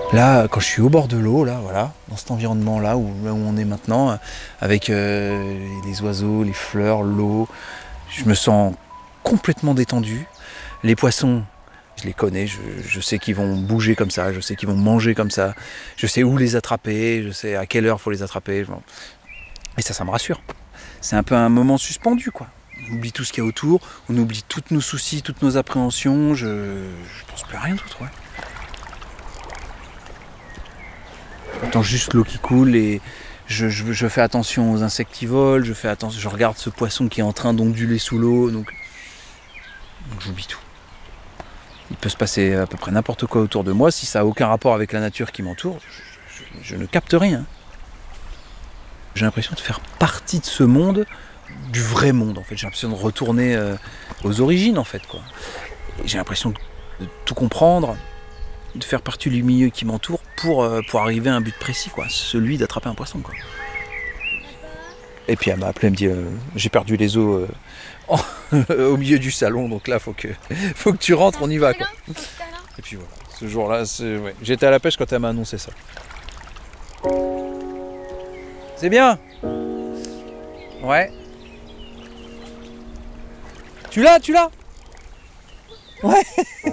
Là, quand je suis au bord de l'eau, là, voilà, dans cet environnement-là, là où on est maintenant, avec les oiseaux, les fleurs, l'eau, je me sens complètement détendu. Les poissons, je les connais, je sais qu'ils vont bouger comme ça, je sais qu'ils vont manger comme ça, je sais où les attraper, je sais à quelle heure il faut les attraper. Et ça me rassure. C'est un peu un moment suspendu, quoi. On oublie tout ce qu'il y a autour, on oublie tous nos soucis, toutes nos appréhensions, je pense plus à rien d'autre, ouais. J'entends juste l'eau qui coule et je fais attention aux insectes qui volent, je regarde ce poisson qui est en train d'onduler sous l'eau, donc j'oublie tout. Il peut se passer à peu près n'importe quoi autour de moi, si ça n'a aucun rapport avec la nature qui m'entoure, je ne capte rien. J'ai l'impression de faire partie de ce monde, du vrai monde en fait. J'ai l'impression de retourner aux origines en fait, quoi. Et j'ai l'impression de tout comprendre, de faire partie du milieu qui m'entoure pour arriver à un but précis, quoi, celui d'attraper un poisson, quoi. Et puis elle m'a appelé, elle me dit j'ai perdu les os au milieu du salon, donc là faut que tu rentres, on y va, quoi. Et puis voilà, ce jour-là, ouais. J'étais à la pêche quand elle m'a annoncé ça. C'est bien. Ouais. Tu l'as Ouais.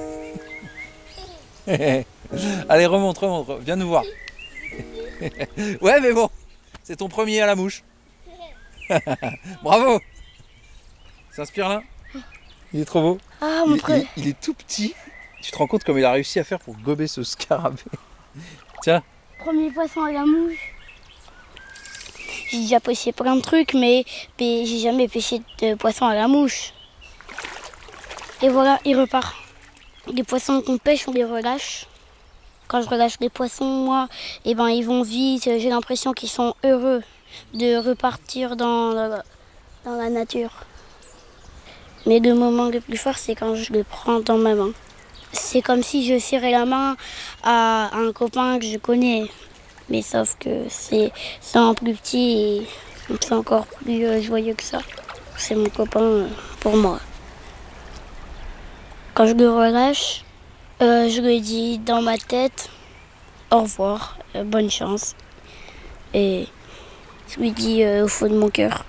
Allez, remonte, viens nous voir. Ouais, mais bon, c'est ton premier à la mouche. Bravo. S'inspire là. Il est trop beau. Ah, mon frère. Il est tout petit. Tu te rends compte comme il a réussi à faire pour gober ce scarabée. Tiens. Premier poisson à la mouche. J'ai déjà pêché plein de trucs, mais j'ai jamais pêché de poisson à la mouche. Et voilà, il repart. Les poissons qu'on pêche, on les relâche. Quand je relâche les poissons, moi, ils vont vite. J'ai l'impression qu'ils sont heureux de repartir dans la nature. Mais le moment le plus fort, c'est quand je le prends dans ma main. C'est comme si je serrais la main à un copain que je connais. Mais sauf que c'est en plus petit et c'est encore plus joyeux que ça. C'est mon copain pour moi. Quand je le relâche, je lui dis dans ma tête au revoir, bonne chance. Et je lui dis au fond de mon cœur.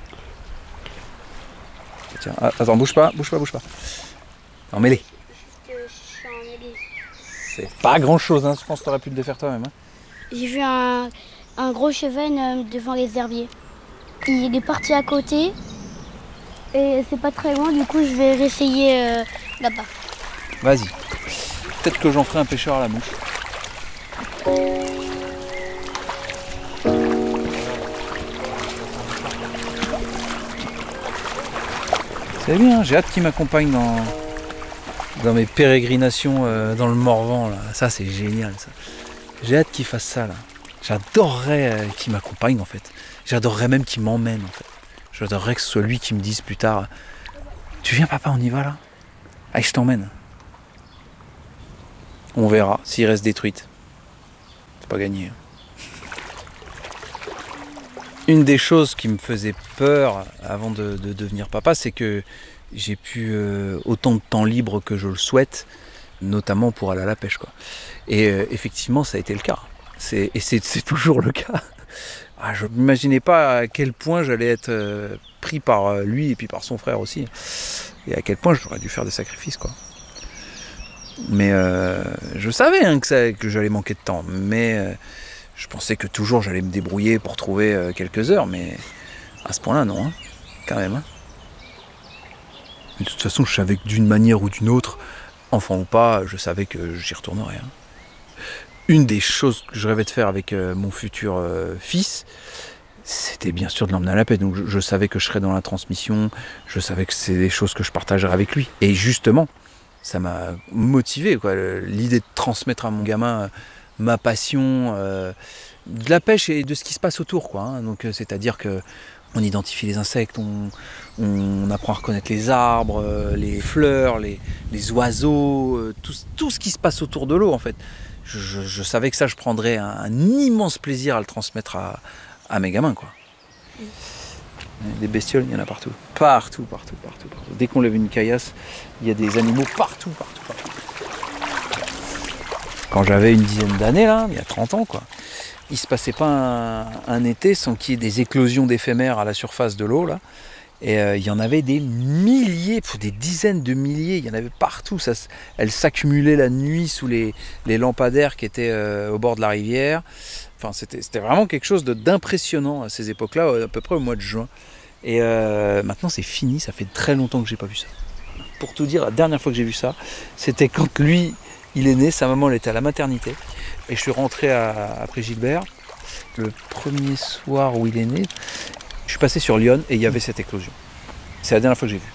Tiens, attends, bouge pas. Non, mets-les. C'est pas grand chose, hein. Je pense que t'aurais pu le défaire toi-même. Hein. J'ai vu un gros cheval devant les herbiers. Il est parti à côté et c'est pas très loin, du coup je vais réessayer là-bas. Vas-y. Peut-être que j'en ferai un pêcheur à la mouche. C'est bien, j'ai hâte qu'il m'accompagne dans mes pérégrinations dans le Morvan. Là. Ça, c'est génial. Ça. J'ai hâte qu'il fasse ça. Là. J'adorerais qu'il m'accompagne, en fait. J'adorerais même qu'il m'emmène, en fait. J'adorerais que ce soit lui qui me dise plus tard « Tu viens, papa, on y va, là ? Allez, je t'emmène. » On verra s'il reste détruite. C'est pas gagné. Une des choses qui me faisait peur avant de devenir papa, c'est que j'ai pu autant de temps libre que je le souhaite, notamment pour aller à la pêche, quoi. Et effectivement, ça a été le cas. C'est toujours le cas. Ah, je n'imaginais pas à quel point j'allais être pris par lui et puis par son frère aussi. Et à quel point j'aurais dû faire des sacrifices, quoi. Mais je savais hein, que j'allais manquer de temps. Mais je pensais que toujours j'allais me débrouiller pour trouver quelques heures. Mais à ce point-là, non. Hein, quand même. Hein. De toute façon, je savais que d'une manière ou d'une autre, enfant ou pas, je savais que j'y retournerais. Hein. Une des choses que je rêvais de faire avec mon futur fils, c'était bien sûr de l'emmener à la pêche. Donc je savais que je serais dans la transmission, je savais que c'est des choses que je partagerais avec lui. Et justement, ça m'a motivé, quoi, l'idée de transmettre à mon gamin ma passion de la pêche et de ce qui se passe autour, quoi. Hein. Donc c'est-à-dire que on identifie les insectes, on apprend à reconnaître les arbres, les fleurs, les oiseaux, tout ce qui se passe autour de l'eau, en fait. Je savais que ça, je prendrais un immense plaisir à le transmettre à mes gamins, quoi. Des bestioles, il y en a partout. Partout. Dès qu'on lève une caillasse, il y a des animaux partout. Quand j'avais une dizaine d'années, là, il y a 30 ans, quoi, il ne se passait pas un été sans qu'il y ait des éclosions d'éphémères à la surface de l'eau, là. Et il y en avait des milliers, des dizaines de milliers, il y en avait partout. Elles s'accumulaient la nuit sous les lampadaires qui étaient au bord de la rivière. Enfin, c'était vraiment quelque chose d'impressionnant à ces époques-là, à peu près au mois de juin. Et maintenant c'est fini, ça fait très longtemps que j'ai pas vu ça. Pour tout dire, la dernière fois que j'ai vu ça, c'était quand lui, il est né, sa maman elle était à la maternité. Et je suis rentré après Gilbert, le premier soir où il est né. Je suis passé sur Lyon et il y avait cette éclosion. C'est la dernière fois que j'ai vu.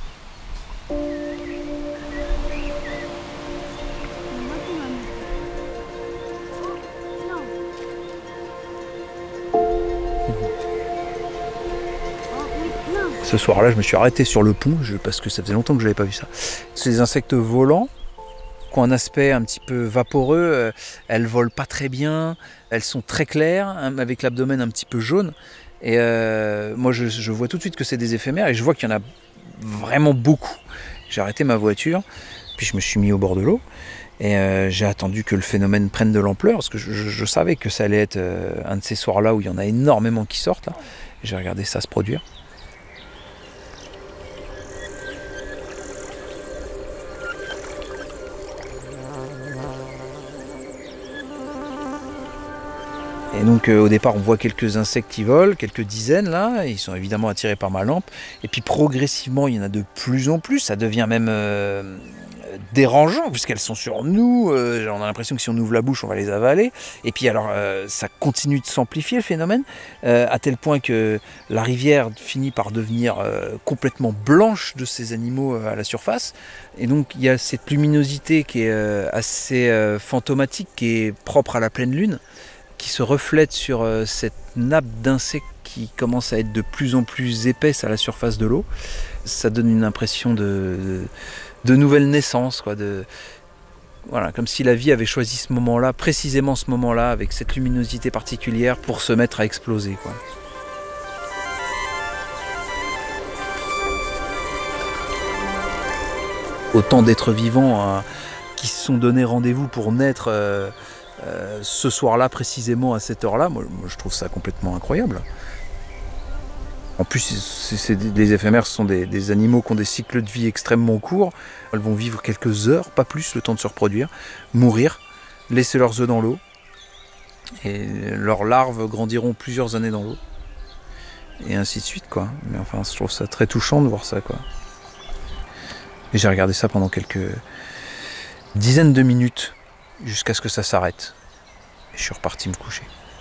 Ce soir-là, je me suis arrêté sur le pont parce que ça faisait longtemps que je n'avais pas vu ça. Ces insectes volants qui ont un aspect un petit peu vaporeux, elles volent pas très bien, elles sont très claires, avec l'abdomen un petit peu jaune. Et moi, je vois tout de suite que c'est des éphémères et je vois qu'il y en a vraiment beaucoup. J'ai arrêté ma voiture, puis je me suis mis au bord de l'eau et j'ai attendu que le phénomène prenne de l'ampleur parce que je savais que ça allait être un de ces soirs-là où il y en a énormément qui sortent. Là. J'ai regardé ça se produire. Et donc au départ on voit quelques insectes qui volent, quelques dizaines là, ils sont évidemment attirés par ma lampe, et puis progressivement il y en a de plus en plus, ça devient même dérangeant puisqu'elles sont sur nous, on a l'impression que si on ouvre la bouche on va les avaler, et puis alors ça continue de s'amplifier le phénomène, à tel point que la rivière finit par devenir complètement blanche de ces animaux à la surface, et donc il y a cette luminosité qui est assez fantomatique, qui est propre à la pleine lune, qui se reflète sur cette nappe d'insectes qui commence à être de plus en plus épaisse à la surface de l'eau. Ça donne une impression de nouvelle naissance, quoi, voilà, comme si la vie avait choisi ce moment-là, précisément ce moment-là, avec cette luminosité particulière pour se mettre à exploser, quoi. Autant d'êtres vivants qui se sont donné rendez-vous pour naître ce soir-là précisément à cette heure-là, moi je trouve ça complètement incroyable. En plus, les éphémères, ce sont des animaux qui ont des cycles de vie extrêmement courts. Elles vont vivre quelques heures, pas plus, le temps de se reproduire, mourir, laisser leurs œufs dans l'eau. Et leurs larves grandiront plusieurs années dans l'eau. Et ainsi de suite, quoi. Mais enfin, je trouve ça très touchant de voir ça, quoi. Et j'ai regardé ça pendant quelques dizaines de minutes, jusqu'à ce que ça s'arrête. Et je suis reparti me coucher.